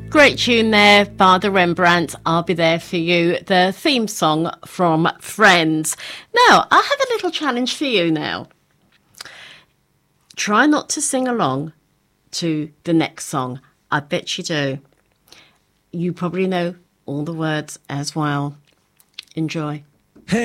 Great tune there, Father Rembrandt, I'll Be There For You, the theme song from Friends. Now, I have a little challenge for you now. Try not to sing along to the next song. I bet you do. You probably know all the words as well. Enjoy.